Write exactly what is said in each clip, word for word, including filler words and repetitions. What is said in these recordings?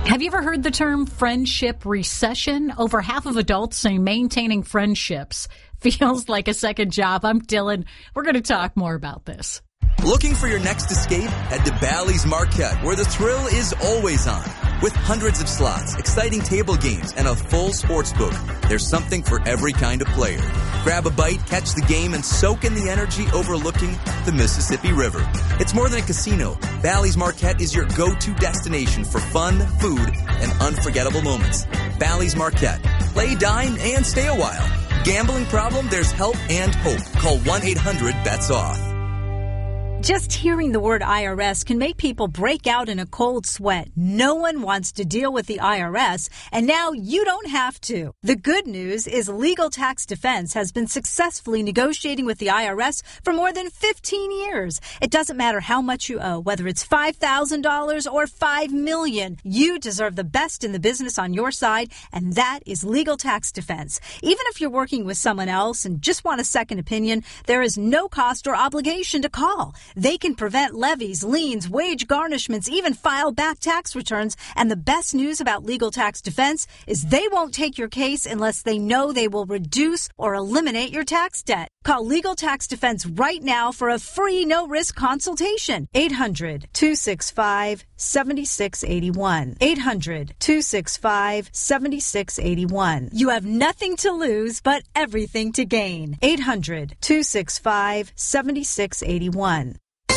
Have you ever heard the term friendship recession? Over half of adults say maintaining friendships feels like a second job. I'm Dylan. We're going to talk more about this. Looking for your next escape? Head to Bally's Marquette, where the thrill is always on. With hundreds of slots, exciting table games, and a full sports book, there's something for every kind of player. Grab a bite, catch the game, and soak in the energy overlooking the Mississippi River. It's more than a casino. Bally's Marquette is your go-to destination for fun, food, and unforgettable moments. Bally's Marquette. Play, dine, and stay a while. Gambling problem? There's help and hope. Call one eight hundred bets off. Just hearing the word I R S can make people break out in a cold sweat. No one wants to deal with the I R S, and now you don't have to. The good news is Legal Tax Defense has been successfully negotiating with the I R S for more than fifteen years. It doesn't matter how much you owe, whether it's five thousand dollars or five million dollars. You deserve the best in the business on your side, and that is Legal Tax Defense. Even if you're working with someone else and just want a second opinion, there is no cost or obligation to call. They can prevent levies, liens, wage garnishments, even file back tax returns. And the best news about Legal Tax Defense is they won't take your case unless they know they will reduce or eliminate your tax debt. Call Legal Tax Defense right now for a free no-risk consultation. eight hundred, two six five, seven six eight one. eight hundred, two six five, seven six eight one. You have nothing to lose but everything to gain. eight hundred, two six five, seven six eight one.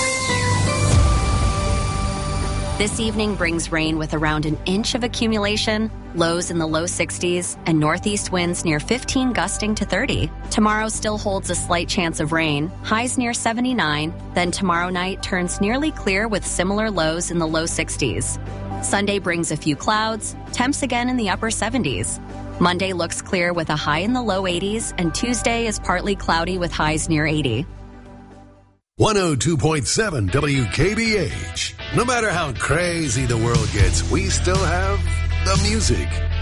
This evening brings rain with around an inch of accumulation, lows in the low sixties, and northeast winds near fifteen gusting to thirty. Tomorrow still holds a slight chance of rain, highs near seventy-nine, then tomorrow night turns nearly clear with similar lows in the low sixties. Sunday brings a few clouds, temps again in the upper seventies. Monday looks clear with a high in the low eighties, and Tuesday is partly cloudy with highs near eighty. one oh two point seven W K B H. No matter how crazy the world gets, we still have the music.